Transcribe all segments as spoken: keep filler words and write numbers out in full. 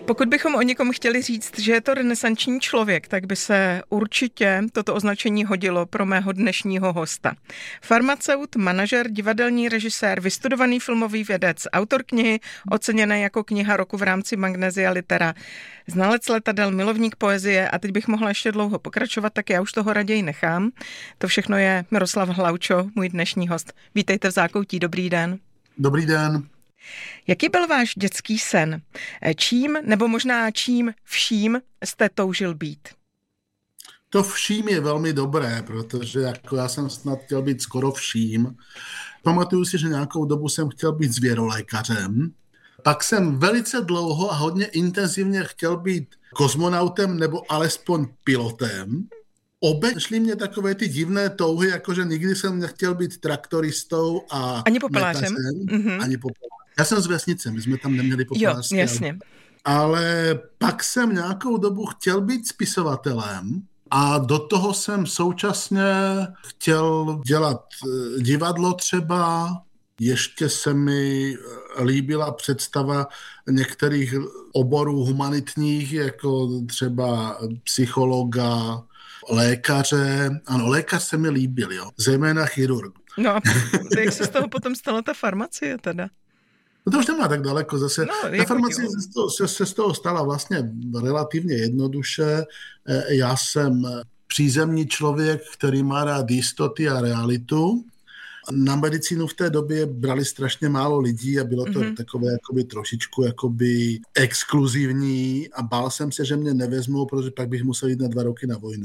Pokud bychom o někom chtěli říct, že je to renesanční člověk, tak by se určitě toto označení hodilo pro mého dnešního hosta. Farmaceut, manažer, divadelní režisér, vystudovaný filmový vědec, autor knihy, oceněné jako kniha roku v rámci Magnesia Litera, znalec letadel, milovník poezie a teď bych mohla ještě dlouho pokračovat, tak já už toho raději nechám. To všechno je Miroslav Hlaučo, můj dnešní host. Vítejte v Zákoutí, dobrý den. Dobrý den. Jaký byl váš dětský sen? Čím nebo možná čím vším jste toužil být? To vším je velmi dobré, protože jako já jsem snad chtěl být skoro vším. Pamatuju si, že nějakou dobu jsem chtěl být zvěrolékařem. Pak jsem velice dlouho a hodně intenzivně chtěl být kosmonautem nebo alespoň pilotem. Obešly mě takové ty divné touhy, jakože nikdy jsem nechtěl být traktoristou a ani popelářem. Mm-hmm. Ani popelářem. Já jsem z vesnice, my jsme tam neměli popelářství. Jo, jasně. Ale pak jsem nějakou dobu chtěl být spisovatelem a do toho jsem současně chtěl dělat divadlo třeba. Ještě se mi líbila představa některých oborů humanitních, jako třeba psychologa, lékaře. Ano, lékař se mi líbil, jo. Zejména chirurg. No a jak se z toho potom stala ta farmacie teda? No to už nemá tak daleko zase. No, ta farmacie se, se z toho stala vlastně relativně jednoduše. Já jsem přízemní člověk, který má rád jistoty a realitu. Na medicínu v té době brali strašně málo lidí a bylo to mm-hmm. takové jakoby trošičku jakoby exkluzivní a bál jsem se, že mě nevezmou, protože pak bych musel jít na dva roky na vojnu.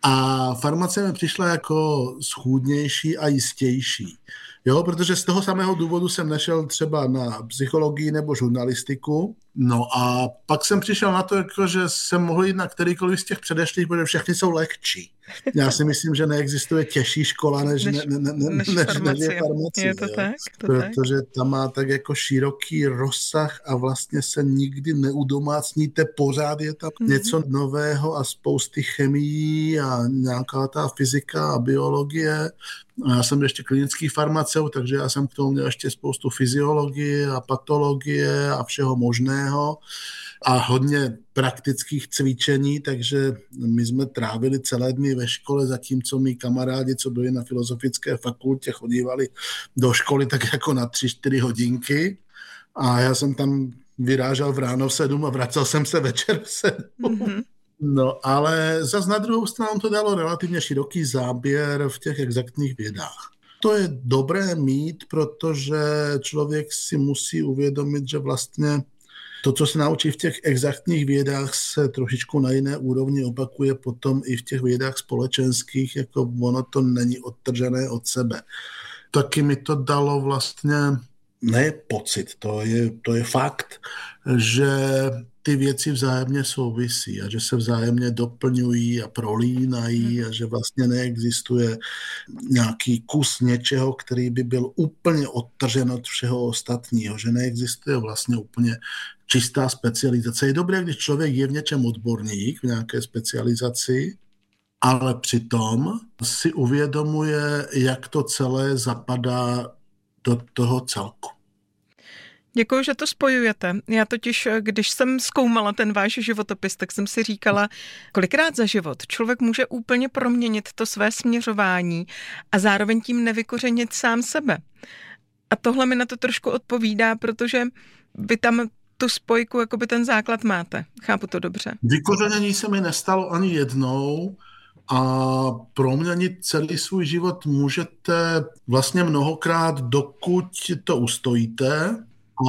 A farmacie mi přišla jako schůdnější a jistější. Jo, protože z toho samého důvodu jsem nešel třeba na psychologii nebo žurnalistiku. No a pak jsem přišel na to, jako, že jsem mohl jít na kterýkoliv z těch předešlých, protože všechny jsou lehčí. Já si myslím, že neexistuje těžší škola, než, než, ne, ne, ne, než, než farmacie. je farmacie. Je to jo. tak? To protože tak. tam má tak jako široký rozsah a vlastně se nikdy neudomácníte, pořád je tam mm-hmm. něco nového a spousty chemií a nějaká ta fyzika a biologie. A já jsem ještě klinický farmaceut, takže já jsem k tomu měl ještě spoustu fyziologie a patologie a všeho možného a hodně praktických cvičení, takže my jsme trávili celé dny ve škole, zatímco mý kamarádi, co byli na filozofické fakultě, chodívali do školy tak jako na tři, čtyři hodinky a já jsem tam vyrážel v ráno v sedm a vracel jsem se večer v sedm. Mm-hmm. No, ale zas na druhou stranu to dalo relativně široký záběr v těch exaktních vědách. To je dobré mít, protože člověk si musí uvědomit, že vlastně to, co se naučí v těch exaktních vědách, se trošičku na jiné úrovni opakuje potom i v těch vědách společenských, jako ono to není odtržené od sebe. Taky mi to dalo vlastně, ne pocit, to je, to je fakt, že ty věci vzájemně souvisí a že se vzájemně doplňují a prolínají a že vlastně neexistuje nějaký kus něčeho, který by byl úplně odtržen od všeho ostatního, že neexistuje vlastně úplně čistá specializace. Je dobré, když člověk je v něčem odborník, v nějaké specializaci, ale přitom si uvědomuje, jak to celé zapadá do toho celku. Děkuji, že to spojujete. Já totiž, když jsem zkoumala ten váš životopis, tak jsem si říkala, kolikrát za život člověk může úplně proměnit to své směřování a zároveň tím nevykořenit sám sebe. A tohle mi na to trošku odpovídá, protože vy tam tu spojku, jakoby ten základ máte. Chápu to dobře. Vykořenění se mi nestalo ani jednou a proměnit celý svůj život můžete vlastně mnohokrát, dokud to ustojíte,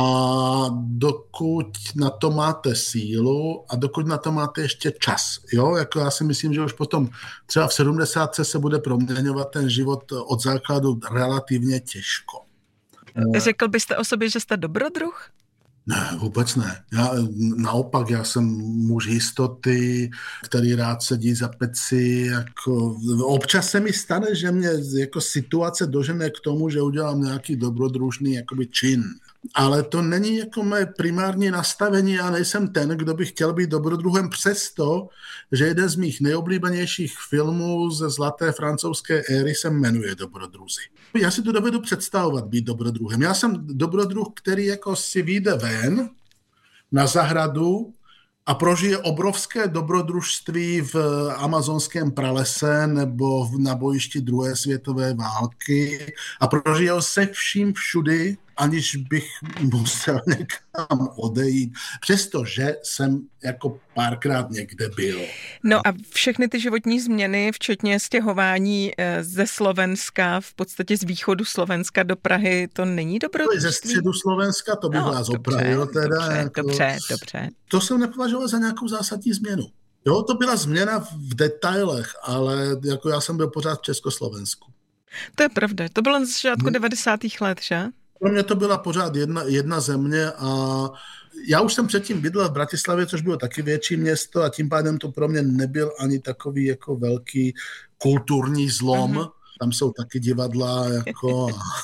a dokud na to máte sílu a dokud na to máte ještě čas. Jo? Jako já si myslím, že už potom třeba v sedmdesátce se bude proměňovat ten život od základu relativně těžko. Řekl byste o sobě, že jste dobrodruh? Ne, vůbec ne. Já, naopak, já jsem muž jistoty, který rád sedí za peci. Jako, občas se mi stane, že mě jako situace dožene k tomu, že udělám nějaký dobrodružný jakoby čin. Ale to není jako mé primární nastavení, já nejsem ten, kdo by chtěl být dobrodruhem, přesto, že jeden z mých nejoblíbenějších filmů ze zlaté francouzské éry se jmenuje Dobrodruzi. Já si to dovedu představovat, být dobrodruhem. Já jsem dobrodruh, který jako si vyjde ven na zahradu a prožije obrovské dobrodružství v amazonském pralese nebo v, na bojišti druhé světové války a prožije ho se vším všudy, aniž bych musel někam odejít, přestože jsem jako párkrát někde byl. No a všechny ty životní změny, včetně stěhování ze Slovenska, v podstatě z východu Slovenska do Prahy, to není dobrodružství? Ze středu Slovenska, to bych no, vás opravil. Dobře, teda, dobře, jako, dobře, dobře. To jsem nepovažoval za nějakou zásadní změnu. Jo, to byla změna v detailech, ale jako já jsem byl pořád v Československu. To je pravda, to bylo na začátku hmm. devadesátých let, že? Pro mě to byla pořád jedna, jedna země a já už jsem předtím bydlel v Bratislavě, což bylo taky větší město a tím pádem to pro mě nebyl ani takový jako velký kulturní zlom. Uh-huh. Tam jsou taky divadla jako...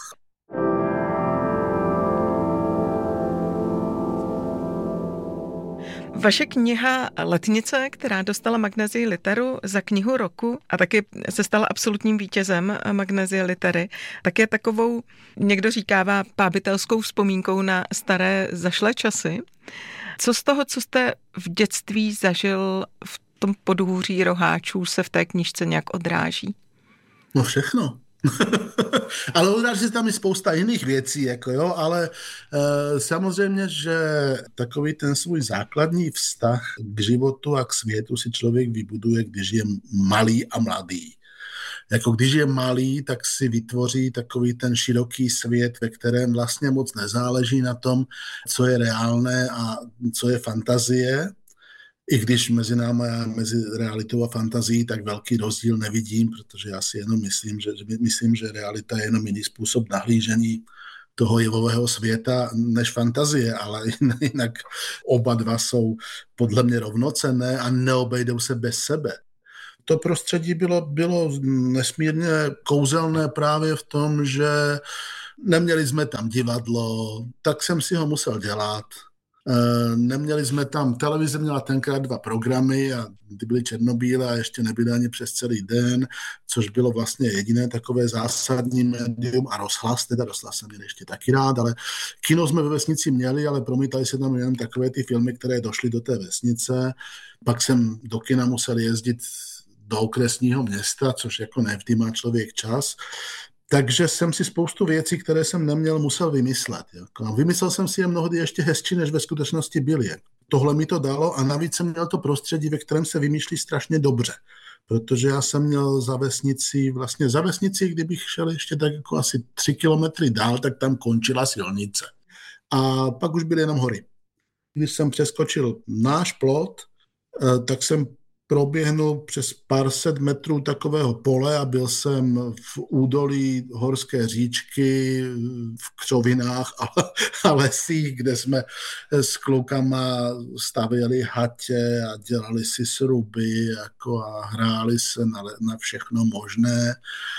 Vaše kniha Letnice, která dostala Magnézii Literu za knihu roku a taky se stala absolutním vítězem Magnézie Litery, tak je takovou, někdo říkává, pábitelskou vzpomínkou na staré zašlé časy. Co z toho, co jste v dětství zažil v tom podhůří roháčů, se v té knižce nějak odráží? No všechno. Ale odráží se tam i spousta jiných věcí, jako jo, ale e, samozřejmě, že takový ten svůj základní vztah k životu a k světu si člověk vybuduje, když je malý a mladý. Jako když je malý, tak si vytvoří takový ten široký svět, ve kterém vlastně moc nezáleží na tom, co je reálné a co je fantazie. I když mezi námi a mezi realitou a fantazií tak velký rozdíl nevidím, protože já si jenom myslím, že, myslím, že realita je jenom jiný způsob nahlížení toho jevového světa než fantazie, ale jinak oba dva jsou podle mě rovnocenné a neobejdou se bez sebe. To prostředí bylo, bylo nesmírně kouzelné právě v tom, že neměli jsme tam divadlo, tak jsem si ho musel dělat. Neměli jsme tam, televize měla tenkrát dva programy a ty byly černobílé a ještě nebyly ani přes celý den, což bylo vlastně jediné takové zásadní médium a rozhlas, teda rozhlas jsem měl ještě taky rád, ale kino jsme ve vesnici měli, ale promítali se tam jenom takové ty filmy, které došly do té vesnice. Pak jsem do kina musel jezdit do okresního města, což jako nevždy má člověk čas. Takže jsem si spoustu věcí, které jsem neměl, musel vymyslet. Jako. Vymyslel jsem si je mnohdy ještě hezčí, než ve skutečnosti byly. Tohle mi to dalo a navíc jsem měl to prostředí, ve kterém se vymýšlí strašně dobře. Protože já jsem měl za vesnici, vlastně za vesnici, kdybych šel ještě tak jako asi tři kilometry dál, tak tam končila silnice. A pak už byly jenom hory. Když jsem přeskočil náš plot, tak jsem proběhnul přes pár set metrů takového pole a byl jsem v údolí horské říčky, v křovinách a, a lesích, kde jsme s klukama stavěli hatě a dělali si sruby jako a hráli se na, na všechno možné.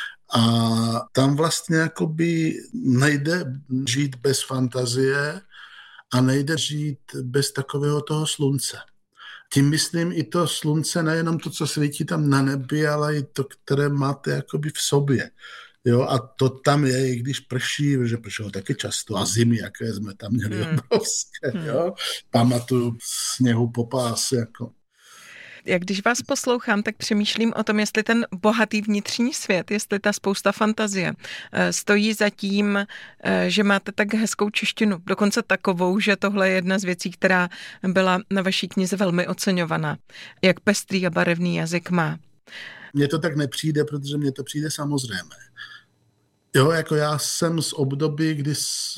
A tam vlastně jakoby nejde žít bez fantazie a nejde žít bez takového toho slunce. Tím myslím i to slunce, nejenom to, co svítí tam na nebi, ale i to, které máte jakoby v sobě. Jo, a to tam je, i když prší, že pršelo taky často a zimy, jaké jsme tam měli hmm. obrovské. Hmm. Jo. Pamatuju sněhu po pás. Jako. Jak když vás poslouchám, tak přemýšlím o tom, jestli ten bohatý vnitřní svět, jestli ta spousta fantazie stojí za tím, že máte tak hezkou češtinu. Dokonce takovou, že tohle je jedna z věcí, která byla na vaší knize velmi oceňovaná. Jak pestrý a barevný jazyk má. Mně to tak nepřijde, protože mně to přijde samozřejmé. Jo, jako já jsem z období, kdy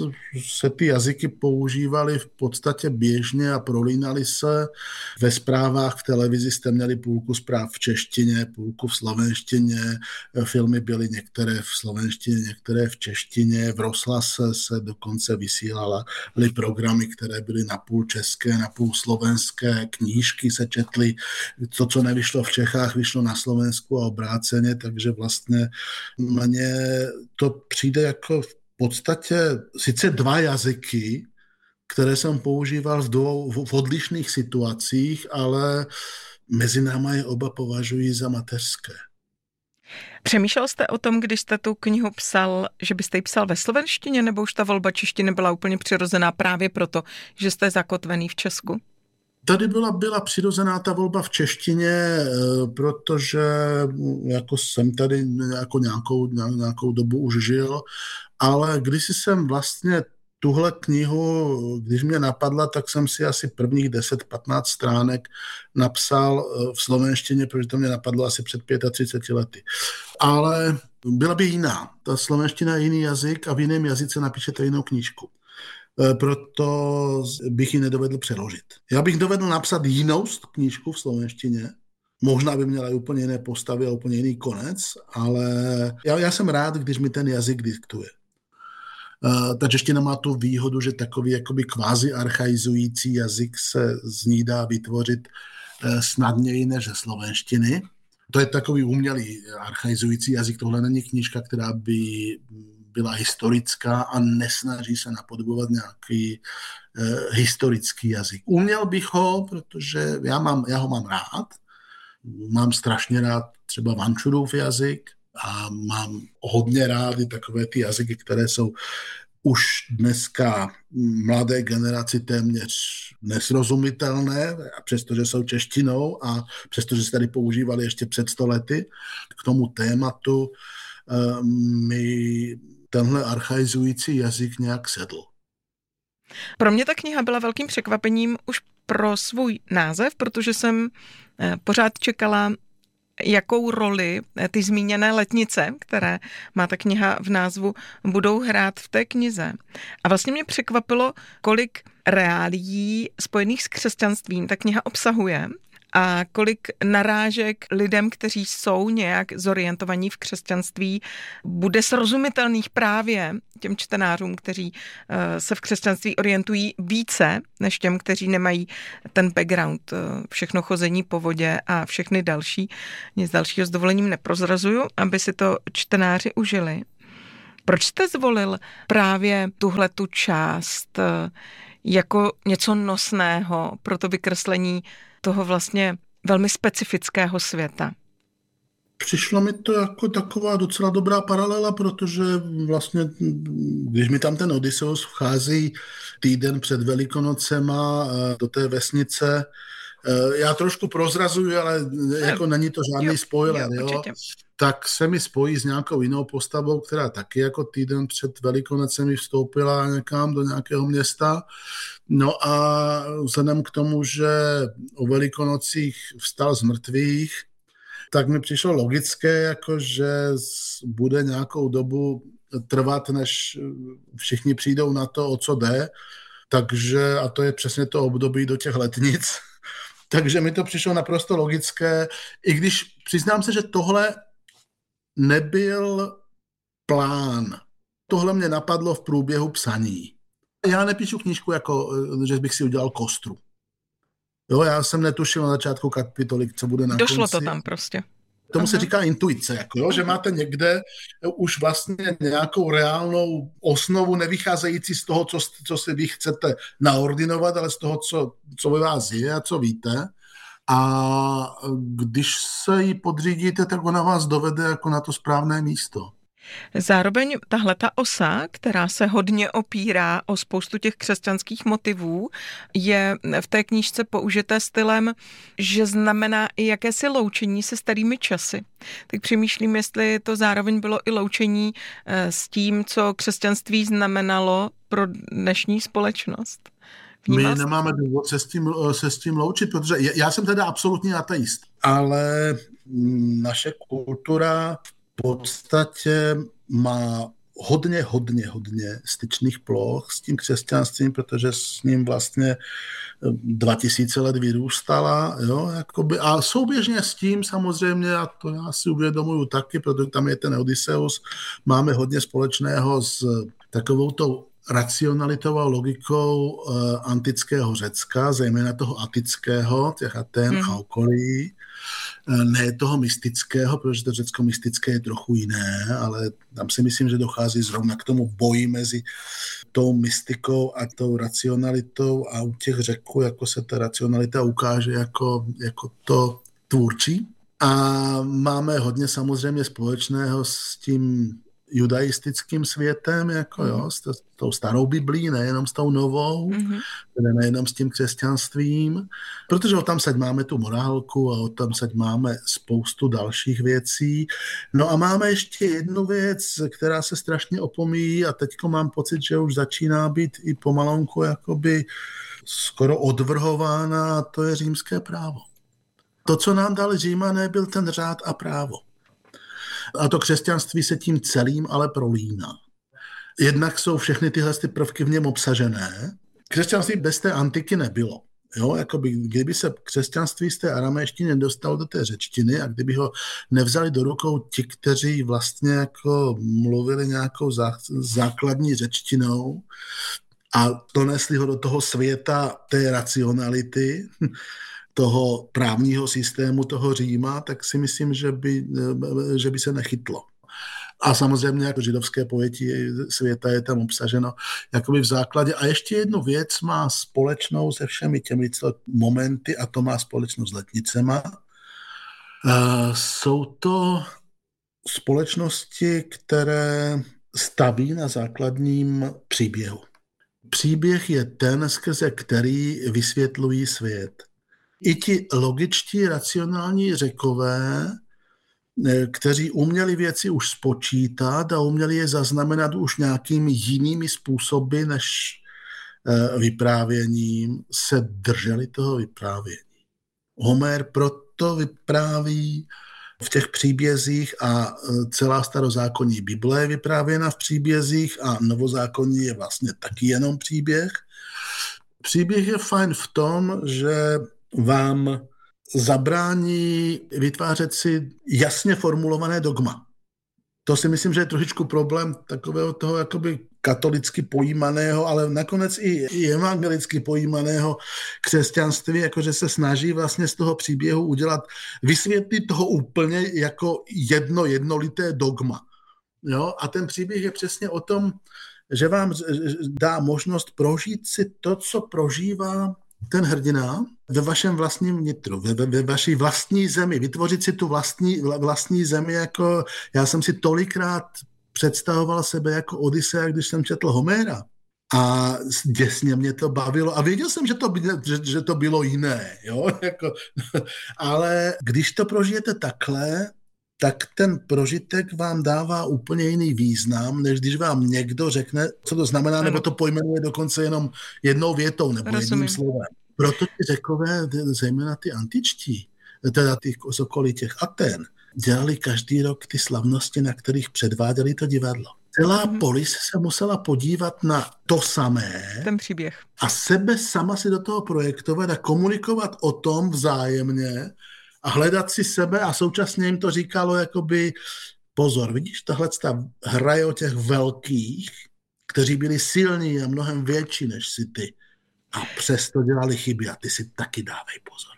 se ty jazyky používaly v podstatě běžně a prolínaly se. Ve zprávách v televizi jste měli půlku zpráv v češtině, půlku v slovenštině, filmy byly některé v slovenštině, některé v češtině, v rozhlase se dokonce vysílaly programy, které byly napůl české, napůl slovenské, knížky se četly, to, co nevyšlo v Čechách, vyšlo na Slovensku a obráceně, takže vlastně mě to přijde jako v podstatě sice dva jazyky, které jsem používal v, dvou, v odlišných situacích, ale mezi náma je oba považují za mateřské. Přemýšlel jste o tom, když jste tu knihu psal, že byste ji psal ve slovenštině, nebo už ta volba češtiny byla úplně přirozená právě proto, že jste zakotvený v Česku? Tady byla, byla přirozená ta volba v češtině, protože jako jsem tady jako nějakou, nějakou dobu už žil, ale když jsem vlastně tuhle knihu, když mě napadla, tak jsem si asi prvních deset patnáct stránek napsal v slovenštině, protože to mě napadlo asi před třiceti pěti lety. Ale byla by jiná. Ta slovenština je jiný jazyk a v jiném jazyce napíšete jinou knížku. Proto bych ji nedovedl přeložit. Já bych dovedl napsat jinou knížku v slovenštině, možná by měla úplně jiné postavy a úplně jiný konec, ale já, já jsem rád, když mi ten jazyk diktuje. Uh, ta čeština má tu výhodu, že takový jakoby kvázi archaizující jazyk se z ní dá vytvořit uh, snadněji než ze slovenštiny. To je takový umělý archaizující jazyk, tohle není knížka, která by byla historická a nesnaží se napodobovat nějaký uh, historický jazyk. Uměl bych ho, protože já, mám, já ho mám rád. Mám strašně rád třeba Vančurův jazyk, a mám hodně rády takové ty jazyky, které jsou už dneska mladé generaci téměř nesrozumitelné, přestože jsou češtinou a přestože se tady používali ještě před sto lety. K tomu tématu mi tenhle archaizující jazyk nějak sedl. Pro mě ta kniha byla velkým překvapením už pro svůj název, protože jsem pořád čekala, jakou roli ty zmíněné letnice, které má ta kniha v názvu, budou hrát v té knize. A vlastně mě překvapilo, kolik reálií spojených s křesťanstvím ta kniha obsahuje a kolik narážek lidem, kteří jsou nějak zorientovaní v křesťanství, bude srozumitelných právě těm čtenářům, kteří se v křesťanství orientují více, než těm, kteří nemají ten background, všechno chození po vodě a všechny další. Nic dalšího s dovolením neprozrazuju, aby si to čtenáři užili. Proč jste zvolil právě tuhletu část jako něco nosného pro to vykreslení toho vlastně velmi specifického světa? Přišlo mi to jako taková docela dobrá paralela, protože vlastně, když mi tam ten Odysseus vchází týden před Velikonocema do té vesnice, já trošku prozrazuji, ale jako není to žádný jo, spoiler, jo, jo, tak se mi spojí s nějakou jinou postavou, která taky jako týden před Velikonocemi vstoupila někam do nějakého města. No a vzhledem k tomu, že o Velikonocích vstal z mrtvých, tak mi přišlo logické, jako že bude nějakou dobu trvat, než všichni přijdou na to, o co jde. Takže, a to je přesně to období do těch letnic, takže mi to přišlo naprosto logické, i když přiznám se, že tohle nebyl plán. Tohle mě napadlo v průběhu psaní. Já nepíšu knížku, jako, že bych si udělal kostru. Jo, já jsem netušil na začátku kapitoly, co bude na Došlo konci. to tam prostě. Tomu Aha. se říká intuice, jako, jo, že máte někde už vlastně nějakou reálnou osnovu, nevycházející z toho, co, co si vy chcete naordinovat, ale z toho, co, co ve vás je a co víte. A když se jí podřídíte, tak ona vás dovede jako na to správné místo. Zároveň tahleta osa, která se hodně opírá o spoustu těch křesťanských motivů, je v té knížce použité stylem, že znamená i jakési loučení se starými časy. Tak přemýšlím, jestli to zároveň bylo i loučení s tím, co křesťanství znamenalo pro dnešní společnost. Vnímal My nemáme důvod se s tím, se s tím loučit, protože já jsem teda absolutní ateist, ale naše kultura v podstatě má hodně, hodně, hodně styčných ploch s tím křesťanstvím, protože s ním vlastně dva tisíce let vyrůstala, jo, jakoby, a souběžně s tím samozřejmě, a to já si uvědomuju taky, protože tam je ten Odysseus, máme hodně společného s takovou tou racionalitou a logikou uh, antického Řecka, zejména toho atického, těch Aten mm. a okolí, ne toho mystického, protože to řecko mystické je trochu jiné, ale tam si myslím, že dochází zrovna k tomu boji mezi tou mystikou a tou racionalitou a u těch Řeků, jako se ta racionalita ukáže jako, jako to tvůrčí. A máme hodně samozřejmě společného s tím judaistickým světem, jako jo, s, s tou starou Biblí, nejenom s tou novou, mm-hmm. nejenom s tím křesťanstvím, protože o tam saď máme tu morálku a o tam saď máme spoustu dalších věcí. No a máme ještě jednu věc, která se strašně opomíjí a teďko mám pocit, že už začíná být i pomalonku jakoby skoro odvrhována, a to je římské právo. To, co nám dali Římané, byl ten řád a právo. A to křesťanství se tím celým ale prolíná. Jednak jsou všechny tyhle ty prvky v něm obsažené. Křesťanství bez té antiky nebylo. Jo, jakoby, kdyby se křesťanství z té aramejštiny nedostalo do té řečtiny a kdyby ho nevzali do rukou ti, kteří vlastně jako mluvili nějakou základní řečtinou a donesli ho do toho světa té racionality, toho právního systému, toho Říma, tak si myslím, že by, že by se nechytlo. A samozřejmě jako židovské pojetí světa je tam obsaženo jakoby v základě. A ještě jednu věc má společnou se všemi těmi momenty a to má společnost s letnicema. Jsou to společnosti, které staví na základním příběhu. Příběh je ten, skrze který vysvětlují svět. I ti logičtí, racionální Řekové, kteří uměli věci už spočítat a uměli je zaznamenat už nějakými jinými způsoby než vyprávěním, se drželi toho vyprávění. Homér proto vypráví v těch příbězích a celá starozákonní Bible je vyprávěna v příbězích a novozákonní je vlastně taky jenom příběh. Příběh je fajn v tom, že vám zabrání vytvářet si jasně formulované dogma. To si myslím, že je trošičku problém takového toho jakoby katolicky pojímaného, ale nakonec i, i evangelicky pojímaného křesťanství, jakože se snaží vlastně z toho příběhu udělat, vysvětlit toho úplně jako jedno jednolité dogma. Jo? A ten příběh je přesně o tom, že vám dá možnost prožít si to, co prožívá ten hrdina ve vašem vlastním vnitru, ve, ve vaší vlastní zemi, vytvořit si tu vlastní, vlastní zemi, jako já jsem si tolikrát představoval sebe jako Odysea, když jsem četl Homéra a děsně mě to bavilo a věděl jsem, že to, že, že to bylo jiné, jo? Jako, ale když to prožijete takhle, tak ten prožitek vám dává úplně jiný význam, než když vám někdo řekne, co to znamená, ano. Nebo to pojmenuje dokonce jenom jednou větou nebo Rozumím. jedním slovem. Proto ti Řekové, zejména ty antičtí, teda ty z okolí těch Aten, dělali každý rok ty slavnosti, na kterých předváděli to divadlo. Celá mm. polis se musela podívat na to samé. Ten příběh. A sebe sama si do toho projektovat a komunikovat o tom vzájemně, a hledat si sebe a současně jim to říkalo jakoby pozor, vidíš, tahle hra je o těch velkých, kteří byli silní a mnohem větší než si ty a přesto dělali chyby a ty si taky dávej pozor.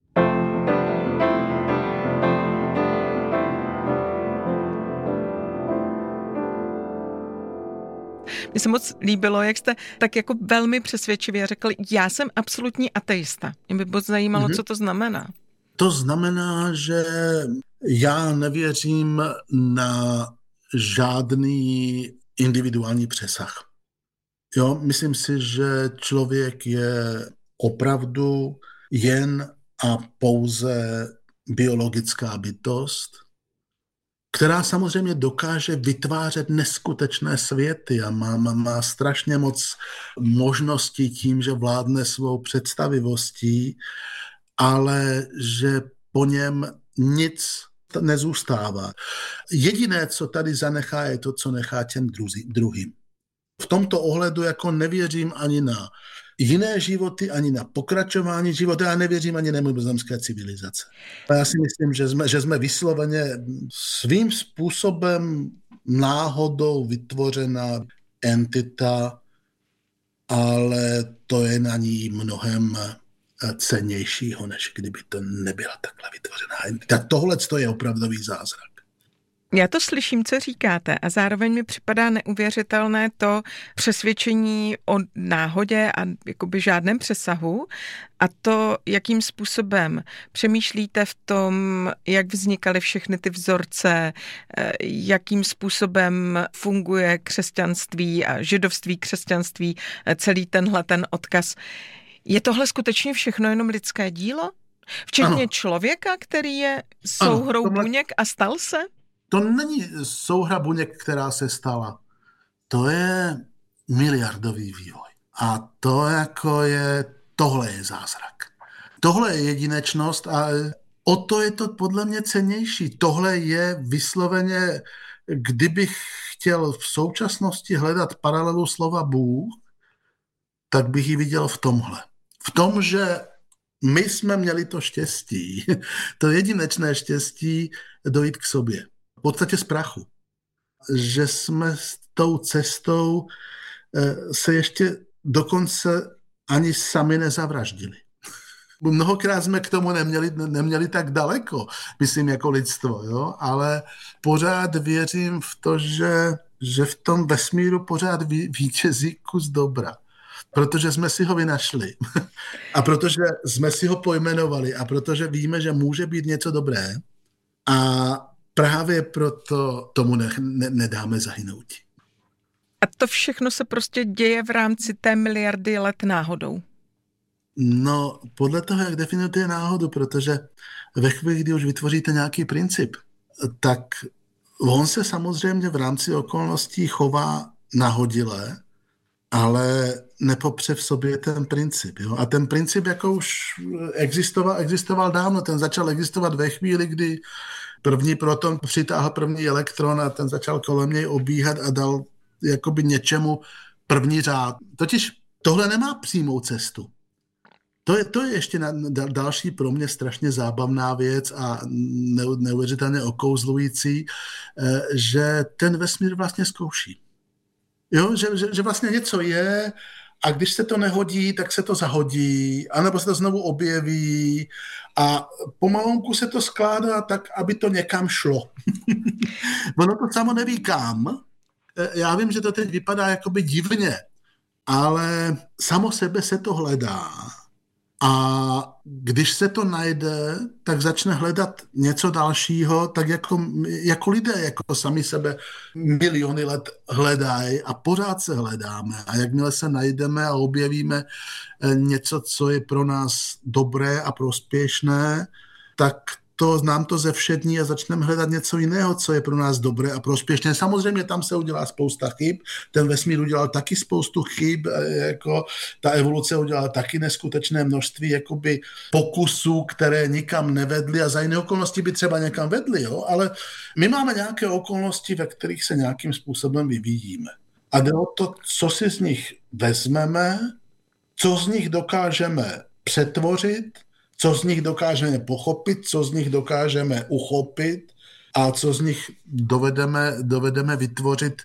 Mně se moc líbilo, jak jste tak jako velmi přesvědčivě řekl, já jsem absolutní ateista. Mě by moc zajímalo, mm-hmm. co to znamená. To znamená, že já nevěřím na žádný individuální přesah. Jo, myslím si, že člověk je opravdu jen a pouze biologická bytost, která samozřejmě dokáže vytvářet neskutečné světy a má, má, má strašně moc možností tím, že vládne svou představivostí, ale že po něm nic nezůstává. Jediné, co tady zanechá, je to, co nechá těm druhým. V tomto ohledu jako nevěřím ani na jiné životy, ani na pokračování života, já nevěřím ani na mimozemské civilizace. A já si myslím, že jsme, že jsme vysloveně svým způsobem náhodou vytvořená entita, ale to je na ní mnohem cennějšího, než kdyby to nebyla takhle vytvořená entita. Tohle je opravdový zázrak. Já to slyším, co říkáte, a zároveň mi připadá neuvěřitelné to přesvědčení o náhodě a jakoby žádném přesahu a to, jakým způsobem přemýšlíte v tom, jak vznikaly všechny ty vzorce, jakým způsobem funguje křesťanství a židovství, křesťanství, celý tenhle ten odkaz. Je tohle skutečně všechno jenom lidské dílo? Včetně ano. člověka, který je souhrou ano, tomhle... buněk a stal se? To není souhra buněk, která se stala. To je miliardový vývoj. A to jako je, tohle je zázrak. Tohle je jedinečnost a o to je to podle mě cennější. Tohle je vysloveně, kdybych chtěl v současnosti hledat paralelu slova Bůh, tak bych ji viděl v tomhle. V tom, že my jsme měli to štěstí, to jedinečné štěstí dojít k sobě. V podstatě z prachu. Že jsme s tou cestou se ještě dokonce ani sami nezavraždili. Mnohokrát jsme k tomu neměli, neměli tak daleko, myslím jako lidstvo, jo? Ale pořád věřím v to, že, že v tom vesmíru pořád vítězí kus dobra. Protože jsme si ho vynašli a protože jsme si ho pojmenovali a protože víme, že může být něco dobré a právě proto tomu ne, ne, nedáme zahynout. A to všechno se prostě děje v rámci té miliardy let náhodou? No, podle toho, jak definujete náhodu, protože ve chvíli, kdy už vytvoříte nějaký princip, tak on se samozřejmě v rámci okolností chová nahodile, ale nepopře v sobě ten princip. Jo? A ten princip jako už existoval, existoval dávno, ten začal existovat ve chvíli, kdy první proton přitáhl první elektron a ten začal kolem něj obíhat a dal jakoby něčemu první řád. Totiž tohle nemá přímou cestu. To je, to je ještě na, na, další pro mě strašně zábavná věc a ne, neuvěřitelně okouzlující, že ten vesmír vlastně zkouší. Jo, že, že, že vlastně něco je a když se to nehodí, tak se to zahodí, anebo se to znovu objeví a pomalonku se to skládá tak, aby to někam šlo. Ono to samo neví kam. Já vím, že to teď vypadá jakoby divně, ale samo sebe se to hledá. A když se to najde, tak začne hledat něco dalšího, tak jako, jako lidé, jako sami sebe miliony let hledají a pořád se hledáme. A jakmile se najdeme a objevíme něco, co je pro nás dobré a prospěšné, tak to znám to ze všední a začneme hledat něco jiného, co je pro nás dobré a prospěšné. Samozřejmě tam se udělá spousta chyb, ten vesmír udělal taky spoustu chyb, jako ta evoluce udělala taky neskutečné množství jakoby pokusů, které nikam nevedly a za jiné okolnosti by třeba někam vedly, jo? Ale my máme nějaké okolnosti, ve kterých se nějakým způsobem vyvíjíme. A jde o to, co si z nich vezmeme, co z nich dokážeme přetvořit, co z nich dokážeme pochopit, co z nich dokážeme uchopit a co z nich dovedeme, dovedeme vytvořit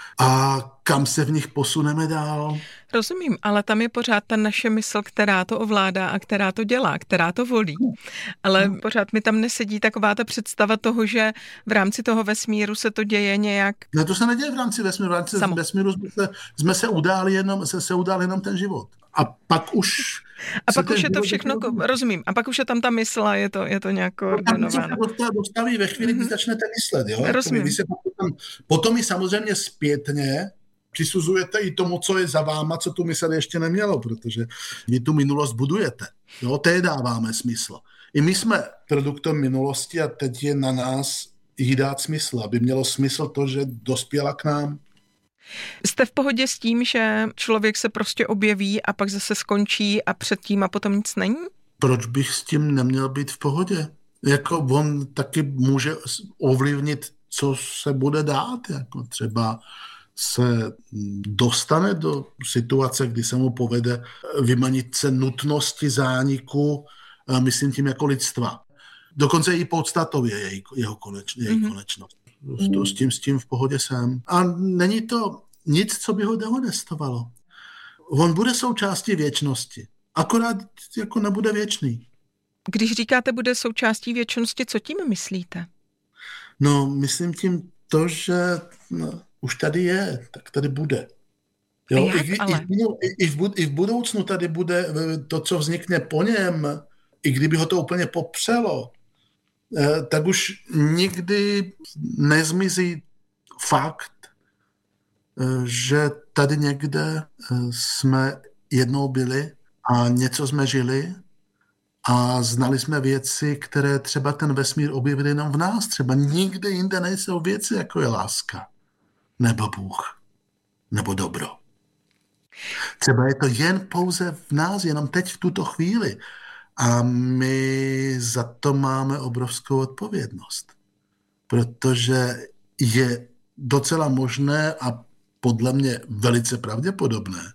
a kam se v nich posuneme dál. Rozumím, ale tam je pořád ta naše mysl, která to ovládá a která to dělá, která to volí. Ale pořád mi tam nesedí taková ta představa toho, že v rámci toho vesmíru se to děje nějak... No to se neděje v rámci vesmíru. V rámci Samo. vesmíru jsme se, jsme se událi jenom, se, se událi jenom ten život. A pak už... A pak už je to všechno, rozumí. rozumím, a pak už je tam ta mysl a je to, je to nějak koordinováno. No, tam se dostaví ve chvíli, kdy mm-hmm. začnete myslet. Jo? Rozumím. Se potom, potom i samozřejmě zpětně přisuzujete i tomu, co je za váma, co tu mysl ještě nemělo, protože vy tu minulost budujete. Jo? Té dáváme smysl. I my jsme produktem minulosti a teď je na nás jí dát smysl, aby mělo smysl to, že dospěla k nám. Jste v pohodě s tím, že člověk se prostě objeví a pak zase skončí a předtím a potom nic není? Proč bych s tím neměl být v pohodě? Jako on taky může ovlivnit, co se bude dát. Jako třeba se dostane do situace, kdy se mu povede vymanit se nutnosti zániku, myslím tím jako lidstva. Dokonce i podstatově je jeho koneč, její mm-hmm. konečnost. Mm. S tím, s tím v pohodě jsem. A není to nic, co by ho dehonestovalo. On bude součástí věčnosti. Akorát jako nebude věčný. Když říkáte, bude součástí věčnosti, co tím myslíte? No, myslím tím to, že no, už tady je, tak tady bude. Jo, Jak, i, ale? i, i, i, v, I v budoucnu tady bude to, co vznikne po něm, i kdyby ho to úplně popřelo, tak už nikdy nezmizí fakt, že tady někde jsme jednou byli a něco jsme žili a znali jsme věci, které třeba ten vesmír objevil jenom v nás. Třeba nikde jinde nejsou věci, jako je láska, nebo Bůh, nebo dobro. Třeba je to jen pouze v nás, jenom teď v tuto chvíli. A my za to máme obrovskou odpovědnost. Protože je docela možné a podle mě velice pravděpodobné,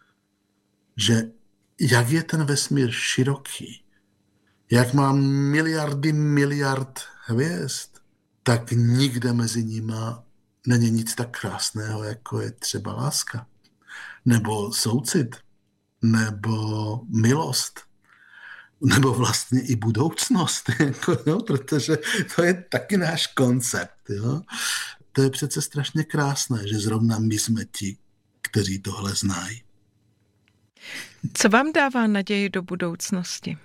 že jak je ten vesmír široký, jak má miliardy miliard hvězd, tak nikde mezi nima není nic tak krásného, jako je třeba láska. Nebo soucit, nebo milost, nebo vlastně i budoucnost, jako, no, protože to je taky náš koncept. Jo? To je přece strašně krásné, že zrovna my jsme ti, kteří tohle znají. Co vám dává naději do budoucnosti?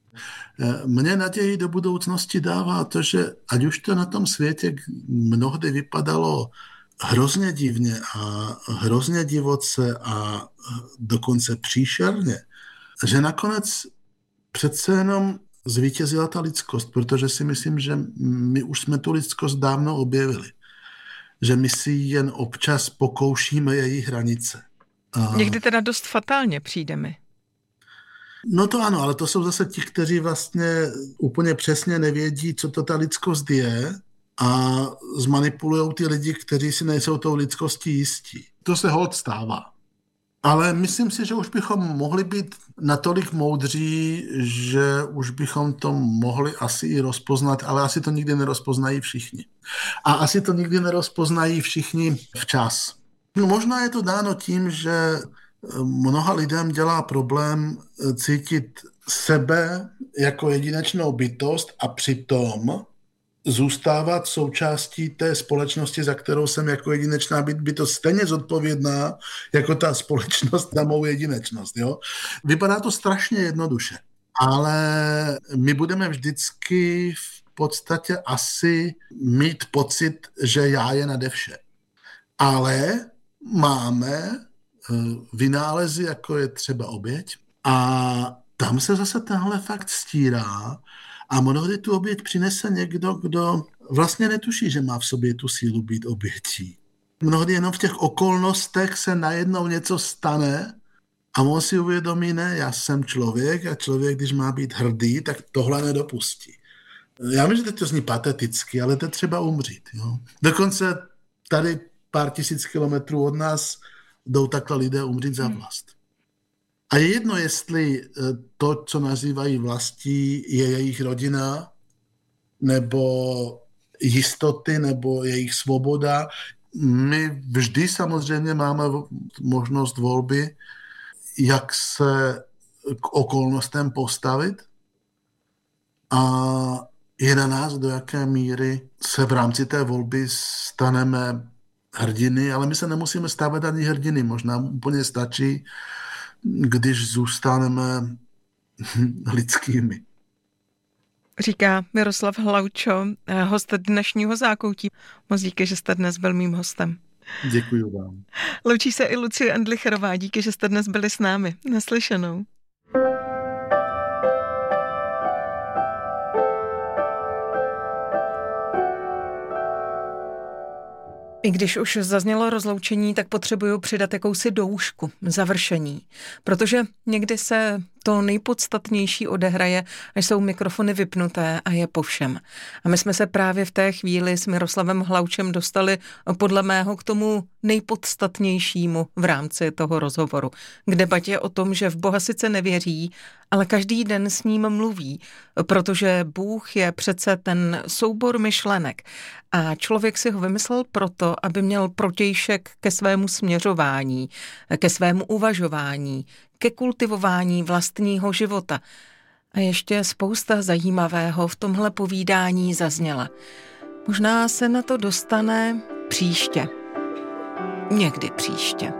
Mně naději do budoucnosti dává to, že ať už to na tom světě mnohdy vypadalo hrozně divně a hrozně divoce a dokonce příšerně, že nakonec přece jenom zvítězila ta lidskost, protože si myslím, že my už jsme tu lidskost dávno objevili. Že my si jen občas pokoušíme její hranice. A... Někdy teda dost fatálně přijde mi. No to ano, ale to jsou zase ti, kteří vlastně úplně přesně nevědí, co to ta lidskost je a zmanipulujou ty lidi, kteří si nejsou tou lidskostí jistí. To se holt stává. Ale myslím si, že už bychom mohli být natolik moudří, že už bychom to mohli asi i rozpoznat, ale asi to nikdy nerozpoznají všichni. A asi to nikdy nerozpoznají všichni včas. No, možná je to dáno tím, že mnoha lidem dělá problém cítit sebe jako jedinečnou bytost a přitom zůstávat součástí té společnosti, za kterou jsem jako jedinečná bytost stejně zodpovědná jako ta společnost na mou jedinečnost. Jo? Vypadá to strašně jednoduše, ale my budeme vždycky v podstatě asi mít pocit, že já je nade vše. Ale máme vynálezy, jako je třeba oběť, a tam se zase tenhle fakt stírá a mnohdy tu oběť přinese někdo, kdo vlastně netuší, že má v sobě tu sílu být obětí. Mnohdy jenom v těch okolnostech se najednou něco stane a on si uvědomí, ne, já jsem člověk a člověk, když má být hrdý, tak tohle nedopustí. Já myslím, že teď to zní pateticky, ale to je třeba umřít. Jo? Dokonce tady pár tisíc kilometrů od nás jdou takhle lidé umřít za vlast. A je jedno, jestli to, co nazývají vlastí, je jejich rodina, nebo jistoty, nebo jejich svoboda. My vždy samozřejmě máme možnost volby, jak se k okolnostem postavit a je na nás, do jaké míry se v rámci té volby staneme hrdiny, ale my se nemusíme stávat ani hrdiny. Možná úplně stačí, když zůstaneme lidskými. Říká Miroslav Hlaučo, host dnešního Zákoutí. Moc díky, že jste dnes byl mým hostem. Děkuji vám. Loučí se i Lucie Andlicherová. Díky, že jste dnes byli s námi. Naslyšenou. I když už zaznělo rozloučení, tak potřebuju přidat jakousi doušku, završení. Protože někdy se to nejpodstatnější odehraje, až jsou mikrofony vypnuté a je po všem. A my jsme se právě v té chvíli s Miroslavem Hlaučem dostali podle mého k tomu nejpodstatnějšímu v rámci toho rozhovoru. K debatě o tom, že v Boha sice nevěří, ale každý den s ním mluví, protože Bůh je přece ten soubor myšlenek a člověk si ho vymyslel proto, aby měl protějšek ke svému směřování, ke svému uvažování, ke kultivování vlastního života. A ještě spousta zajímavého v tomhle povídání zazněla. Možná se na to dostane příště. Někdy příště.